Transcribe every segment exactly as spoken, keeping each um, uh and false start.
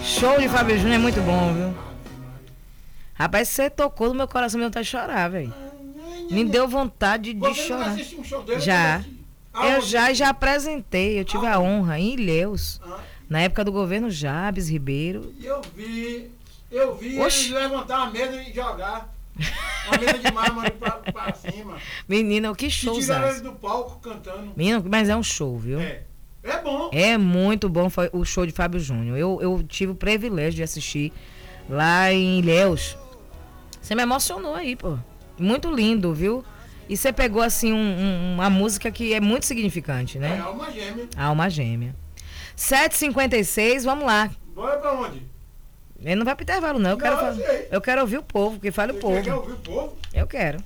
Show de Fábio Júnior é muito bom, viu? Rapaz, você tocou no meu coração, meu vontade de chorar, velho. Me deu vontade de Você chorar. Não assistiu um show dele, já. Ah, eu você... já já apresentei, eu tive ah, a honra em Ilhéus, ah, na época do governo Jabes Ribeiro. E eu vi, eu vi eles levantar a mesa e jogar. A mesa de mármore pra, pra cima. Menina, que show, E tiraram ele do palco cantando. Menina, mas é um show, viu? É. É bom. É muito bom o show de Fábio Júnior. Eu, eu tive o privilégio de assistir lá em Ilhéus. Você me emocionou aí, pô. Muito lindo, viu? E você pegou, assim, um, um, uma música que é muito significante, né? É, Alma Gêmea. Alma Gêmea. sete e cinquenta e seis, vamos lá. Bora pra onde? Ele não vai pro intervalo, não. Eu, não, quero, eu, sei. eu quero ouvir o povo, que fale o povo. Você quer ouvir o povo? Eu quero.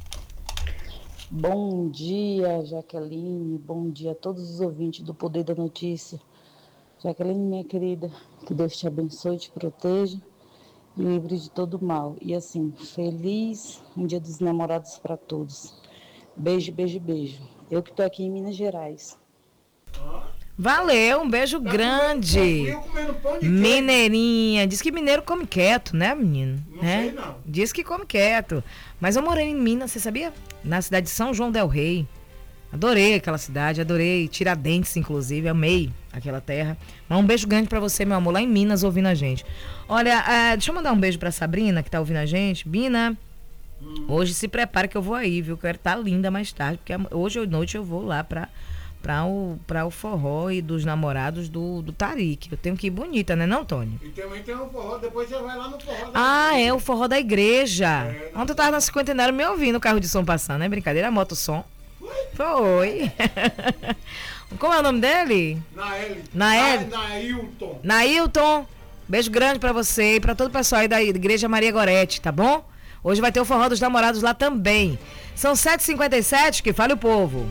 Bom dia, Jaqueline. Bom dia a todos os ouvintes do Poder da Notícia. Jaqueline, minha querida, que Deus te abençoe, te proteja, livre de todo mal. E assim, feliz um Dia dos Namorados para todos. Beijo, beijo, beijo. Eu que tô aqui em Minas Gerais. Valeu, um beijo tá grande. Eu comendo pão de Mineirinha. Diz que mineiro come quieto, né, menino? Não é? sei, não. Diz que come quieto. Mas eu morei em Minas, você sabia? Na cidade de São João del Rei. Adorei aquela cidade, adorei Tiradentes, inclusive, amei aquela terra. Mas um beijo grande pra você, meu amor, lá em Minas, ouvindo a gente. Olha, uh, deixa eu mandar um beijo pra Sabrina, que tá ouvindo a gente. Bina, hum. hoje se prepara que eu vou aí, viu? Quero estar linda mais tarde, porque hoje à noite eu vou lá pra... Pra o, pra o forró e dos namorados do, do Tarik. Eu tenho que ir bonita, né, não, Tony? E também tem um forró, depois você vai lá no forró da Ah, igreja. é o forró da igreja. É, Ontem eu tava na cinquentenária me ouvindo o carro de som passando, né? Brincadeira, a moto som. Foi? Foi. Como é o nome dele? Naeli. Naeli. Nailton. Nailton. Beijo grande pra você e pra todo o pessoal aí da Igreja Maria Gorete, tá bom? Hoje vai ter o forró dos namorados lá também. São sete e cinquenta e sete, que fale o povo.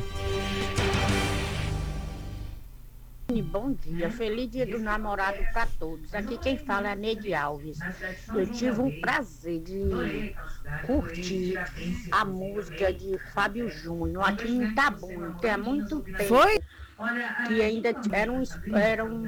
Bom dia, feliz dia do namorado para todos. Aqui quem fala é a Neide Alves. Eu tive um prazer de curtir a música de Fábio Júnior aqui em Itabuna, que é muito tempo. Foi? Que ainda era um, era um,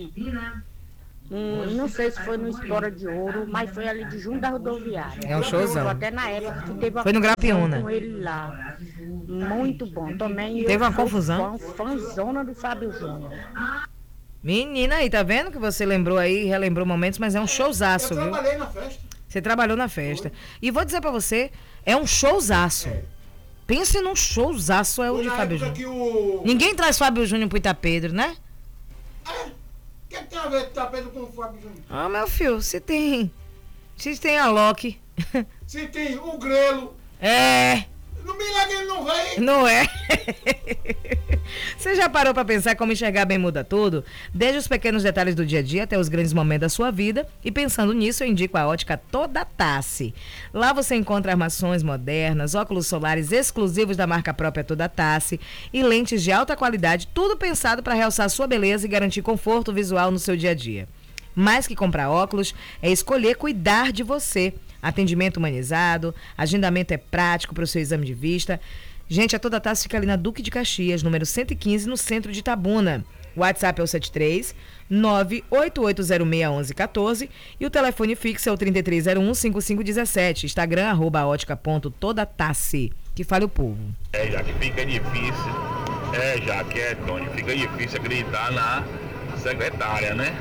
um não sei se foi no História de Ouro, mas foi ali de junto da rodoviária. É um showzão. Até na época que teve uma foi no Grapiúna com ele lá. Muito bom. Também teve eu uma confusão. Fã, fãzona do Fábio Júnior. Menina aí, tá vendo que você lembrou aí, relembrou momentos, mas é um showzaço, viu? Eu trabalhei na festa. Você trabalhou na festa. Foi. E vou dizer pra você, é um showzaço. É. Pense num showzaço, é o de Fábio Júnior. O... Ninguém traz Fábio Júnior pro Itapedro, né? É. O que, que tem a ver Itapedro com o Fábio Júnior? Ah, meu filho, se tem. Se tem a Loki. Se tem o Grelo. É. No milagre ele não vai. Não é? Você já parou para pensar como enxergar bem muda tudo? Desde os pequenos detalhes do dia a dia até os grandes momentos da sua vida. E pensando nisso, eu indico a ótica Toda Tassi. Lá você encontra armações modernas, óculos solares exclusivos da marca própria Toda Tassi e lentes de alta qualidade, tudo pensado para realçar sua beleza e garantir conforto visual no seu dia a dia. Mais que comprar óculos, é escolher cuidar de você. Atendimento humanizado, agendamento é prático para o seu exame de vista. Gente, a Toda Tassi fica ali na Duque de Caxias, número cento e quinze, no centro de Itabuna. O WhatsApp é o setenta e três, nove oito oito zero seis, onze um quatro e o telefone fixo é o trinta e três zero um, cinquenta e cinco dezessete. Instagram, arroba ótica ponto toda tassi. Que fale o povo. É, já que fica difícil, é, já que é, Tony, fica difícil acreditar na secretária, né?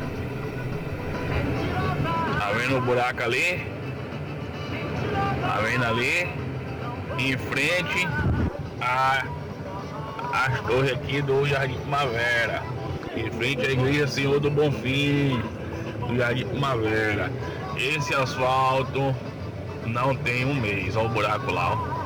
Tá vendo o buraco ali? Tá vendo ali? Em frente a as torres aqui do Jardim Primavera. Em frente à Igreja Senhor do Bonfim, do Jardim Primavera. Esse asfalto não tem um mês. Olha o buraco lá, ó.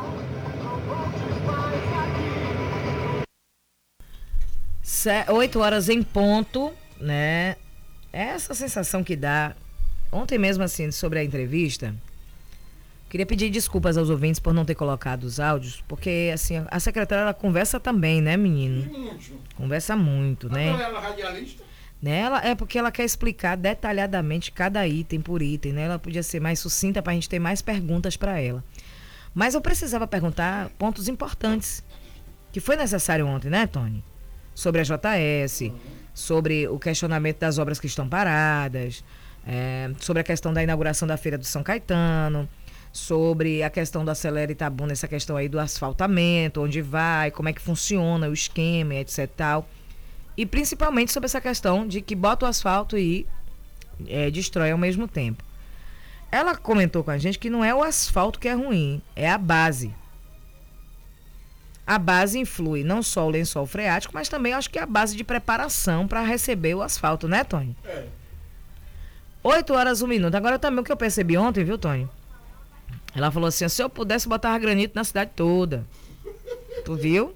oito horas em ponto, né? Essa sensação que dá. Ontem mesmo, assim, sobre a entrevista, queria pedir desculpas aos ouvintes por não ter colocado os áudios, porque, assim, a secretária, ela conversa também, né, menino? Muito. Conversa muito, né? Ela é radialista? Né? Ela, é porque ela quer explicar detalhadamente cada item por item, né? Ela podia ser mais sucinta pra gente ter mais perguntas para ela. Mas eu precisava perguntar pontos importantes, que foi necessário ontem, né, Tony? Sobre a J S, uhum. sobre o questionamento das obras que estão paradas, é, sobre a questão da inauguração da Feira do São Caetano, sobre a questão do Acelera Itabuna, essa questão aí do asfaltamento, onde vai, como é que funciona o esquema, etc e tal. E principalmente sobre essa questão de que bota o asfalto e é, destrói ao mesmo tempo. Ela comentou com a gente que não é o asfalto que é ruim, é a base. A base influi não só o lençol freático, mas também acho que é a base de preparação para receber o asfalto, né, Tony? É. oito horas, um minuto. Agora também o que eu percebi ontem, viu, Tony? Ela falou assim, se eu pudesse botar granito na cidade toda. Tu viu?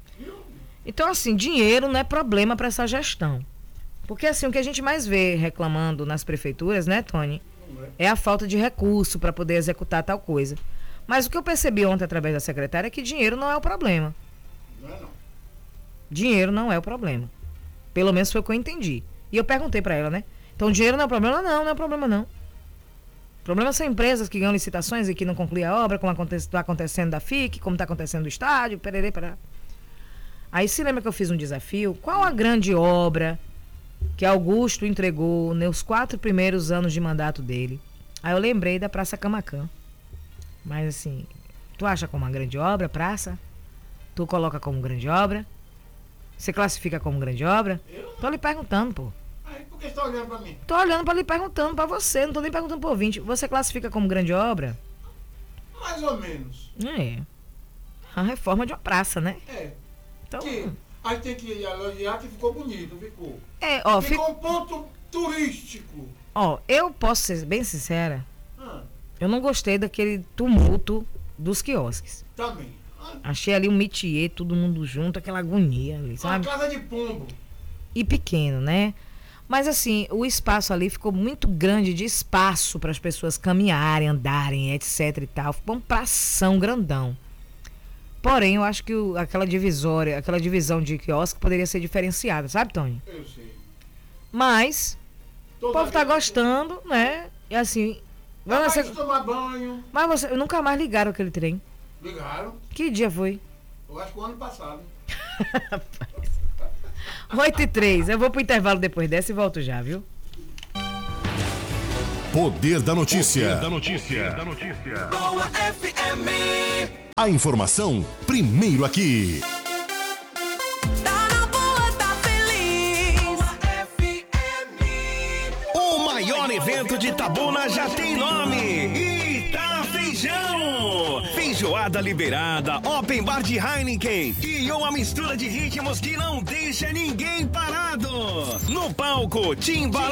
Então, assim, dinheiro não é problema para essa gestão. Porque, assim, o que a gente mais vê reclamando nas prefeituras, né, Tony? É a falta de recurso para poder executar tal coisa. Mas o que eu percebi ontem através da secretária é que dinheiro não é o problema. Não é não. Dinheiro não é o problema. Pelo menos foi o que eu entendi. E eu perguntei para ela, né? Então, dinheiro não é o problema? Não, não é o problema, não. O problema são empresas que ganham licitações e que não concluem a obra, como está acontecendo da F I C, como está acontecendo do estádio, pererê, pererê. Aí se lembra que eu fiz um desafio? Qual a grande obra que Augusto entregou nos quatro primeiros anos de mandato dele? Aí eu lembrei da Praça Camacan. Mas assim, tu acha como uma grande obra, praça? Tu coloca como grande obra? Você classifica como grande obra? Eu? Tô lhe perguntando, pô. Aí, por que você tá olhando pra mim? Tô olhando pra lhe perguntando pra você, não tô nem perguntando pro ouvinte. Você classifica como grande obra? Mais ou menos. É. A reforma de uma praça, né? É. Então, Que a gente tem que elogiar que ficou bonito, ficou. é, ó, Ficou fico, um ponto turístico. ó, eu posso ser bem sincera, Ah, eu não gostei daquele tumulto dos quiosques. também. Ah, Achei ali um métier, todo mundo junto, aquela agonia ali, uma sabe? casa de pombo. E pequeno, né? Mas assim, o espaço ali ficou muito grande de espaço para as pessoas caminharem, andarem, etc e tal. Ficou um pração grandão. Porém, eu acho que o, aquela divisória, aquela divisão de quiosque poderia ser diferenciada, sabe, Tony? Eu sei. Mas o Toda povo tá vez- gostando, né? E assim, Vai você, tomar banho. mas você nunca mais ligaram aquele trem. Ligaram. Que dia foi? Eu acho que o ano passado. oito e três. Eu vou pro intervalo depois dessa e volto já, viu? Poder da notícia. Poder da notícia. Da notícia. Boa F M. A informação primeiro aqui. Tá na boa, tá feliz. Boa F M. O maior evento de Itabuna já tem nome. Ita Feijão. Feijoada liberada, open bar de Heineken e uma mistura de ritmos que não deixa ninguém parado. No palco, Timbaland.